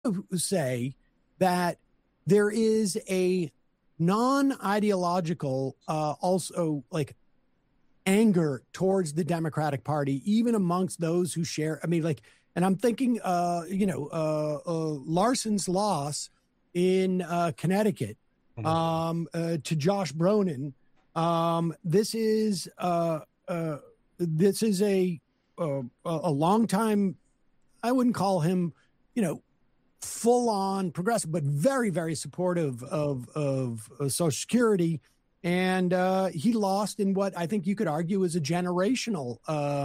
say that there is a non-ideological, also like anger towards the Democratic Party, even amongst those who share. I mean, like, and I'm thinking, Larson's loss in Connecticut to Josh Bronin. This is a long time. I wouldn't call him, full on progressive, but very, very supportive of Social Security. And he lost in what I think you could argue is a generational,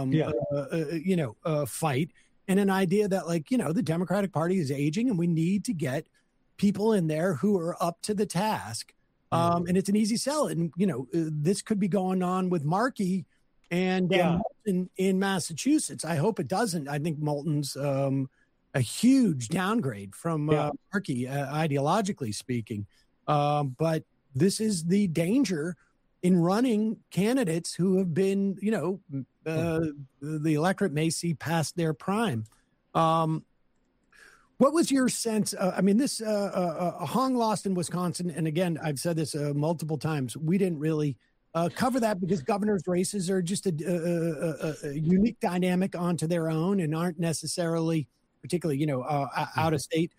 fight, and an idea that, the Democratic Party is aging and we need to get people in there who are up to the task. And it's an easy sell. And, this could be going on with Markey and Moulton in Massachusetts. I hope it doesn't. I think Moulton's a huge downgrade from Markey, ideologically speaking. But this is the danger in running candidates who have been, the electorate may see past their prime. What was your sense? Hong lost in Wisconsin. And again, I've said this multiple times. We didn't really cover that because governors' races are just a unique dynamic onto their own and aren't necessarily, particularly, out of state,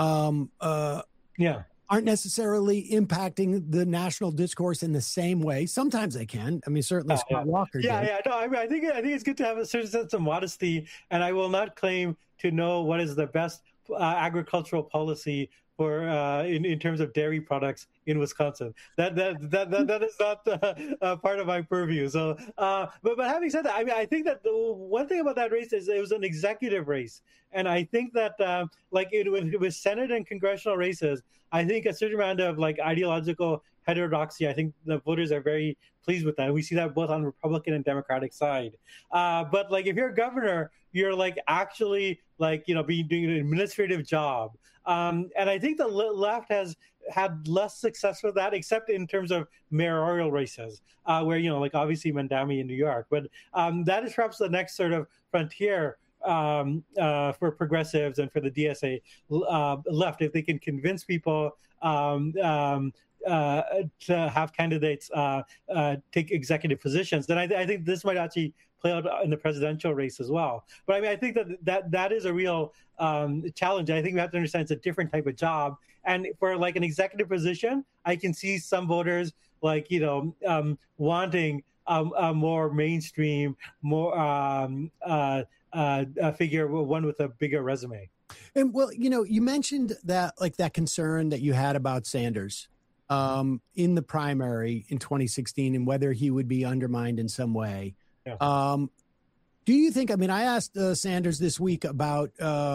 aren't necessarily impacting the national discourse in the same way. Sometimes they can. I mean, certainly Scott Walker did. No, I think it's good to have a certain sense of modesty, and I will not claim to know what is the best agricultural policy for in terms of dairy products in Wisconsin. That is not part of my purview. So, but having said that, I think that the one thing about that race is it was an executive race, and I think that with Senate and congressional races, I think a certain amount of ideological heterodoxy. I think the voters are very pleased with that. We see that both on Republican and Democratic side. But if you're a governor, you're actually doing an administrative job. And I think the left has had less success with that, except in terms of mayoral races, where, obviously Mandami in New York. But that is perhaps the next sort of frontier for progressives and for the DSA left, if they can convince people to have candidates take executive positions, then I think this might actually play out in the presidential race as well. But I think that is a real challenge. I think we have to understand it's a different type of job. And for an executive position, I can see some voters wanting a more mainstream, more figure, one with a bigger resume. And you mentioned that that concern that you had about Sanders in the primary in 2016 and whether he would be undermined in some way. Yeah. Do you think, I asked Sanders this week about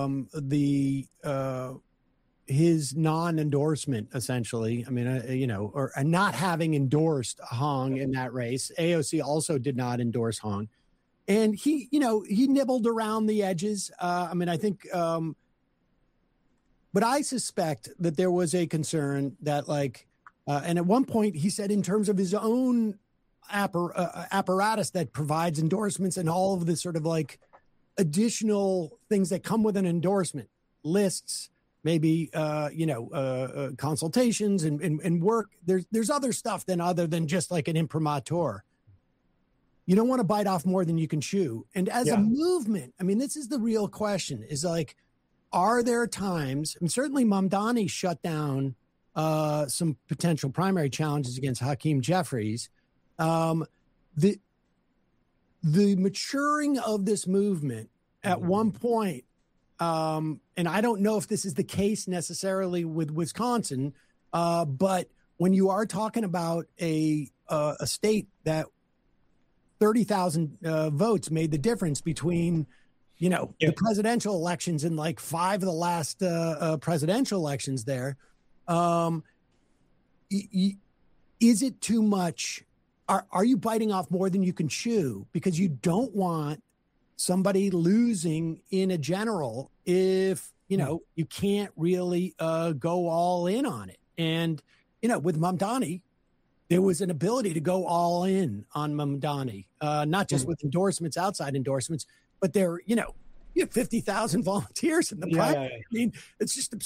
his non-endorsement, essentially. Or not having endorsed Hong in that race. AOC also did not endorse Hong. And he nibbled around the edges. I think, but I suspect that there was a concern that and at one point he said in terms of his own apparatus that provides endorsements and all of the sort of additional things that come with an endorsement, lists, maybe, consultations and work. There's other stuff other than just an imprimatur. You don't want to bite off more than you can chew. And as a movement, this is the real question is are there times, and certainly Mamdani shut down some potential primary challenges against Hakeem Jeffries. The maturing of this movement at one point, and I don't know if this is the case necessarily with Wisconsin, but when you are talking about a state that 30,000 votes made the difference between, the presidential elections and 5 of the last presidential elections there. Is it too much? Are you biting off more than you can chew? Because you don't want somebody losing in a general if, you can't really go all in on it. And, with Mamdani, there was an ability to go all in on Mamdani, not just with endorsements, outside endorsements, but there, You have 50,000 volunteers in the Yeah, private. yeah, yeah. I mean, it's just